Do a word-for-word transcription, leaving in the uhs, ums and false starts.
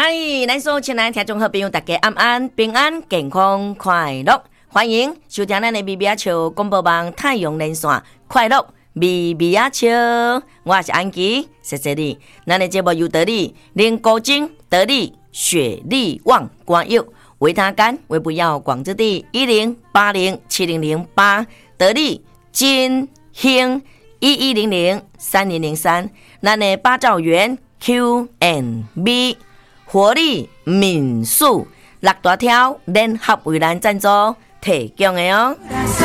嗨，咱所有亲爱的听众好朋友，大家安安平安健康快乐，欢迎收听咱的咪咪仔笑广播网太阳连线快乐咪咪仔笑，我是安琪，谢谢你。咱的节目有道理，零高精得力，雪力旺光佑，维他干维不要广之地一零八零七零零八得力金兴一一零零三零零三，咱的八兆元 Q and B。活力民宿六大条联合为咱赞助提供的哦。